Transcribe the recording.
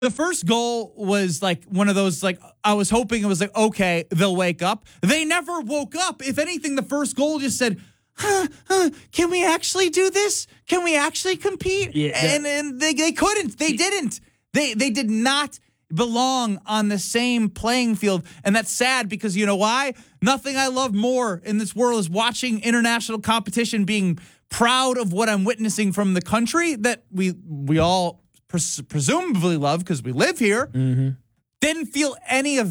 The first goal was like one of those, like, I was hoping it was like, okay, they'll wake up. They never woke up. If anything, the first goal just said, can we actually do this? Can we actually compete? Yeah, and they couldn't. They didn't. They did not belong on the same playing field. And that's sad because you know why? Nothing I love more in this world is watching international competition, being proud of what I'm witnessing from the country that we all presumably love because we live here. Didn't feel any of